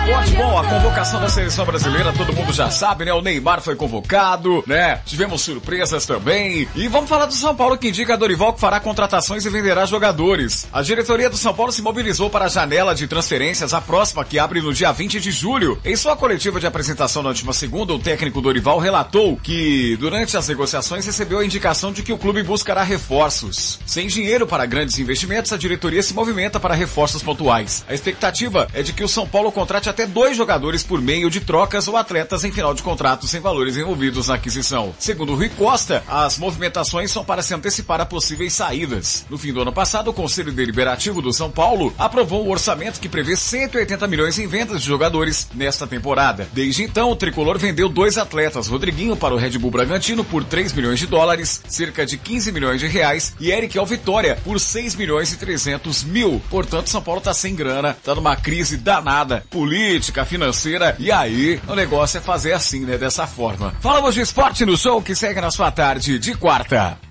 esporte, bom, a convocação da seleção brasileira, todo mundo já sabe, né? O Neymar foi convocado, né? Tivemos surpresas também. E vamos falar do São Paulo, que indica a Dorival que fará contratações e venderá jogadores. A diretoria do São Paulo se mobilizou para a janela de transferências, a próxima, que abre no dia 20 de julho. Em sua coletiva de apresentação na última segunda, o técnico Dorival relatou que, durante as negociações, recebeu a indicação de que o clube buscará reforços. Sem dinheiro para grandes investimentos, a diretoria se movimenta para reforços pontuais. A expectativa é de que o São Paulo contrate até 2 jogadores por meio de trocas ou atletas em final de contrato sem valores envolvidos na aquisição. Segundo Rui Costa, as movimentações são para se antecipar a possíveis saídas. No fim do ano passado, o Conselho Deliberativo do São Paulo aprovou um orçamento que prevê 180 milhões em vendas de jogadores nesta temporada. Desde então, o tricolor vendeu 2 atletas, Rodriguinho para o Red Bull Bragantino por 3 milhões de dólares, cerca de 15 milhões de reais, e Eric ao Vitória por 6 milhões e 300 mil. Portanto, São Paulo tá sem grana, tá numa crise danada, política, financeira, e aí o negócio é fazer assim, né, dessa forma. Falamos de esporte no show que segue na sua tarde de quarta.